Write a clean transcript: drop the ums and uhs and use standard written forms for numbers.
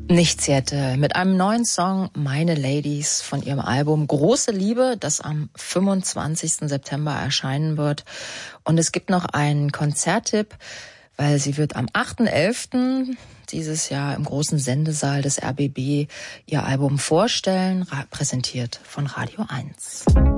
Nicht Seattle mit einem neuen Song Meine Ladies von ihrem Album Große Liebe, das am 25. September erscheinen wird. Und es gibt noch einen Konzerttipp, weil sie wird am 8.11. dieses Jahr im großen Sendesaal des RBB ihr Album vorstellen, präsentiert von Radio 1.